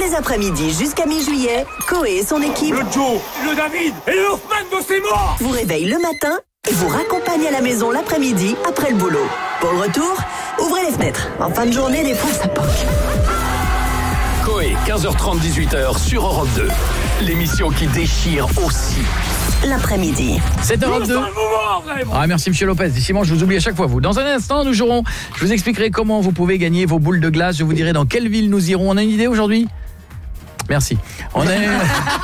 les après-midi jusqu'à mi-juillet, Coé et son équipe... Le Joe, le David et le Hoffman de ses morts vous réveillent le matin et vous raccompagnent à la maison l'après-midi après le boulot. Pour le retour, ouvrez les fenêtres. En fin de journée, des fois, ça poque. Coé, 15h30, 18h sur Europe 2. L'émission qui déchire aussi. L'après-midi. 7h02. Ah, merci Monsieur Lopez. Décidément, je vous oublie à chaque fois, vous. Dans un instant, je vous expliquerai comment vous pouvez gagner vos boules de glace. Je vous dirai dans quelle ville nous irons. On a une idée aujourd'hui ? Merci. On est